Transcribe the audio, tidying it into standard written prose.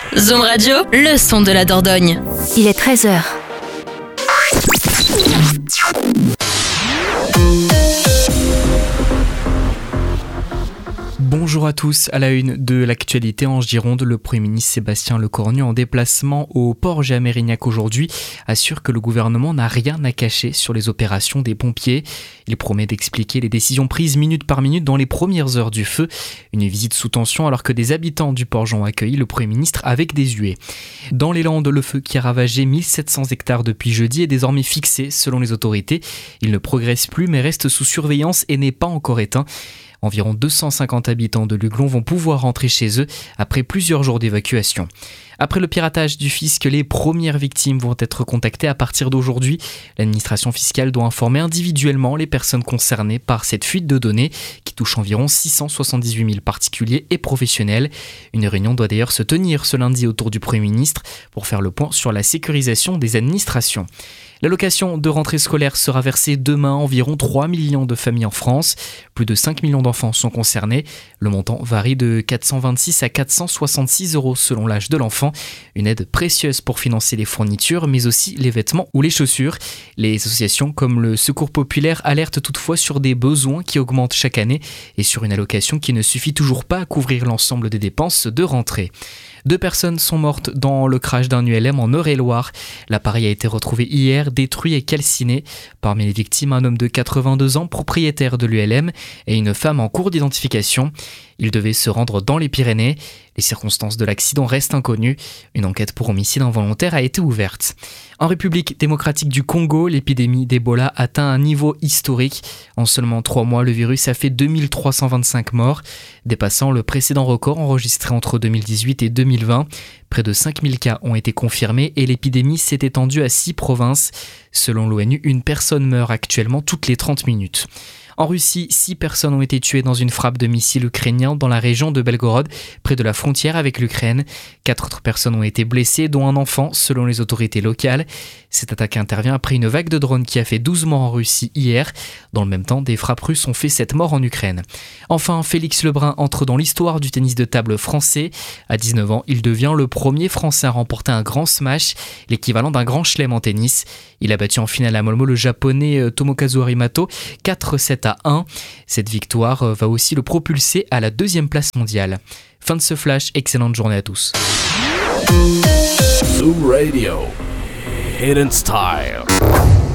Zoom Radio, le son de la Dordogne. Il est 13h. Bonjour à tous, à la une de l'actualité en Gironde, le Premier ministre Sébastien Lecornu en déplacement au Porge et à Mérignac aujourd'hui assure que le gouvernement n'a rien à cacher sur les opérations des pompiers. Il promet d'expliquer les décisions prises minute par minute dans les premières heures du feu. Une visite sous tension alors que des habitants du Porge ont accueilli le Premier ministre avec des huées. Dans les Landes, le feu qui a ravagé 1700 hectares depuis jeudi est désormais fixé selon les autorités. Il ne progresse plus mais reste sous surveillance et n'est pas encore éteint. Environ 250 habitants de Luglon vont pouvoir rentrer chez eux après plusieurs jours d'évacuation. Après le piratage du fisc, les premières victimes vont être contactées à partir d'aujourd'hui. L'administration fiscale doit informer individuellement les personnes concernées par cette fuite de données qui touche environ 678 000 particuliers et professionnels. Une réunion doit d'ailleurs se tenir ce lundi autour du Premier ministre pour faire le point sur la sécurisation des administrations. L'allocation de rentrée scolaire sera versée demain à environ 3 millions de familles en France. Plus de 5 millions d'enfants sont concernés. Le montant varie de 426 à 466 € selon l'âge de l'enfant. Une aide précieuse pour financer les fournitures, mais aussi les vêtements ou les chaussures. Les associations comme le Secours Populaire alertent toutefois sur des besoins qui augmentent chaque année et sur une allocation qui ne suffit toujours pas à couvrir l'ensemble des dépenses de rentrée. 2 personnes sont mortes dans le crash d'un ULM en Eure-et-Loire. L'appareil a été retrouvé hier, détruit et calciné. Parmi les victimes, un homme de 82 ans, propriétaire de l'ULM, et une femme en cours d'identification. Ils devaient se rendre dans les Pyrénées. Les circonstances de l'accident restent inconnues. Une enquête pour homicide involontaire a été ouverte. En République démocratique du Congo, l'épidémie d'Ebola atteint un niveau historique. En seulement 3 mois, le virus a fait 2325 morts, dépassant le précédent record enregistré entre 2018 et 2020. Près de 5000 cas ont été confirmés et l'épidémie s'est étendue à 6 provinces. Selon l'ONU, une personne meurt actuellement toutes les 30 minutes. En Russie, 6 personnes ont été tuées dans une frappe de missiles ukrainiens dans la région de Belgorod, près de la frontière avec l'Ukraine. 4 autres personnes ont été blessées, dont un enfant, selon les autorités locales. Cette attaque intervient après une vague de drones qui a fait 12 morts en Russie hier. Dans le même temps, des frappes russes ont fait 7 morts en Ukraine. Enfin, Félix Lebrun entre dans l'histoire du tennis de table français. À 19 ans, il devient le premier Français à remporter un grand smash, l'équivalent d'un grand chelem en tennis. Il a battu en finale à Malmö le japonais Tomokazu Harimato 4-7-1. Cette victoire va aussi le propulser à la 2e place mondiale. Fin de ce flash, excellente journée à tous. Zoom Radio, Hidden Style.